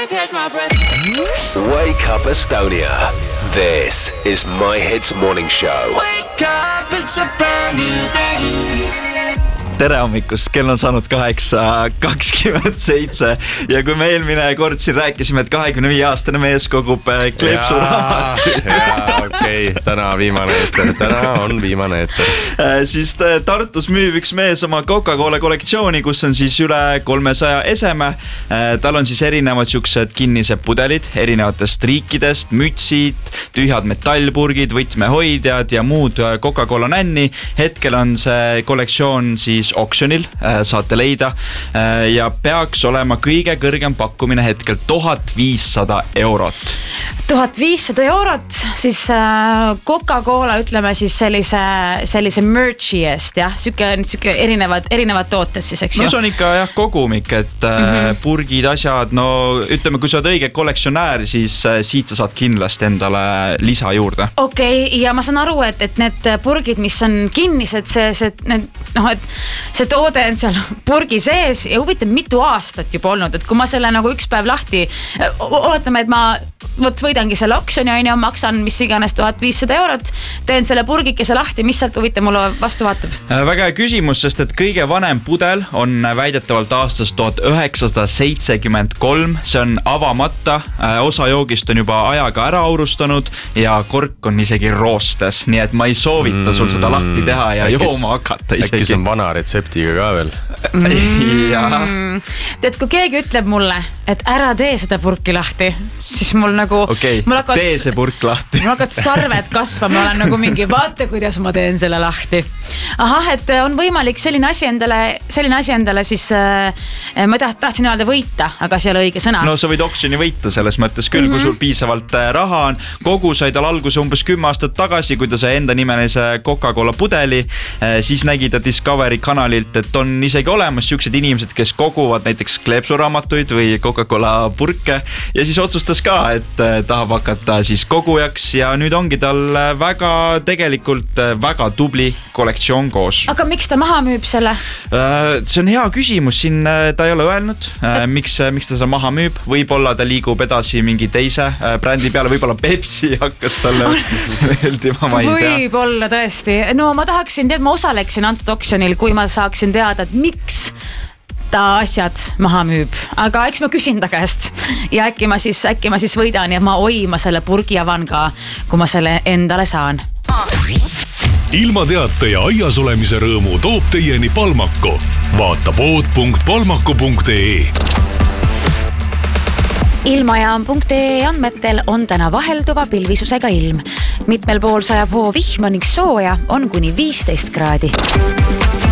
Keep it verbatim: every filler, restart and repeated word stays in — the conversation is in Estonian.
Wake up Estonia. This is My Hits Morning Show. Wake up, it's a brand new day. Tere hommikust, kell on saanud kaheksa kakskümmend seitse ja kui me eelmine kord siin rääkisime, et kahekümne viie aastane mees kogub kleepsu raamatuid. Jaa, okei, okay. Täna viimane eeter, täna on viimane eeter. Siis Tartus müüb üks mees oma Coca-Cola kollektsiooni, kus on siis üle kolmesaja eseme. Tal on siis erinevad siuksed kinnised pudelid erinevatest riikidest, mütsid, tühjad metallpurgid, võtmehoidjad ja muud Coca-Cola nänni. Hetkel on see kollektsioon siis oksjonil, saate leida ja peaks olema kõige kõrgem pakkumine hetkel tuhat viissada eurot. tuhat viissada eurot, siis Coca-Cola ütleme siis sellise, sellise merchi eest, jah, süke, süke erinevad, erinevad tooted siis, eks ju? No see on ikka jah kogumik, et mm-hmm. purgid, asjad, no ütleme, kui sa oled õige kollektsionäär, siis siit sa saad kindlasti endale lisa juurde. Okei, okay, ja ma saan aru, et, et need purgid, mis on kinnised, see, see, need, noh, et see toode on seal purgi sees ja huvitav mitu aastat juba olnud, et kui ma selle nagu üks päev lahti, oletame, et ma võt võidangi selle oksjoni on ja maksan mis iganes tuhat viissada eurot, teen selle purgikese lahti, mis sealt huvitav mulle vastu vaatab? Väga hea küsimus, sest et kõige vanem pudel on väidetavalt aastast tuhat üheksasada seitsekümmend kolm, see on avamata, osa joogist on juba ajaga ära aurustanud ja kork on isegi roostes, nii et ma ei soovita sul seda lahti teha ja äkki, jooma hakata isegi. Äkki see on vana retseptiga ka veel? Mm. Tead, kui keegi ütleb mulle, et ära tee seda purki lahti, siis mul nagu okei, okay, tee see purk lahti. Mul hakkad sarved kasvama, ma olen nagu mingi vaata, kuidas ma teen selle lahti. Ahah, et on võimalik selline asi endale, selline asi endale siis äh, ma tahtsin öelda võita, aga see ei ole õige sõna. No sa võid oksjoni võita selles mõttes küll, mm-hmm. kui sul piisavalt raha on. Kogu sai tal alguse umbes kümme aastat tagasi, kui ta sai enda nimelise Coca-Cola pudeli, siis nägi ta Discovery kanalilt, et on isegi olemas siuksed inimesed, kes koguvad näiteks kleepsuraamatuid või Coca-Cola purke ja siis otsustas ka, et tahab hakata siis kogujaks ja nüüd ongi tal väga tegelikult väga tubli kollektsioon koos. Aga miks ta maha müüb selle? See on hea küsimus, siin ta ei ole öelnud, miks, miks ta seda maha müüb. Võib-olla ta liigub edasi mingi teise brändi peale, võib-olla Pepsi hakkas talle meeldima, ma ei tea. Võib-olla tõesti. No ma tahaksin tead, ma osaleksin antud oksjonil, kui ma saaksin teada, et miks ta asjad maha müüb. Aga eks ma küsin ta käest ja äkki ma siis, äkki ma siis võidan ja ma oi, ma selle purgi avan ka, kui ma selle endale saan. Ilma teate ja aias olemise rõõmu toob teieni Palmako. Vaata pood punkt palmako punkt ee. Ilmajaam punkt ee andmetel on täna vahelduva pilvisusega ilm. Mitmel pool sajab hoo vihma ning sooja on kuni viisteist kraadi.